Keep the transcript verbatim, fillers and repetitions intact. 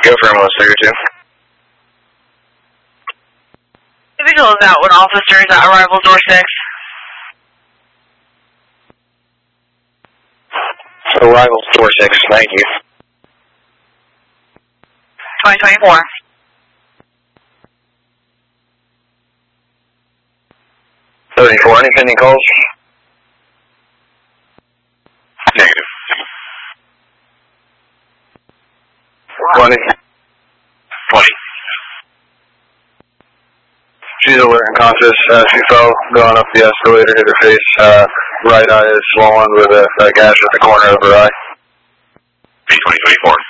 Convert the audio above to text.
Go for Emily Sticker two. Individual is out with officers at arrival door six. Arrival door six, thank you. twenty twenty-four. thirty-four, any pending calls? Negative. twenty. twenty. She's alert and conscious. Uh, she fell going up the escalator, hit her face. Uh, right eye is swollen with a, a gash at the corner of her eye. twenty twenty-four.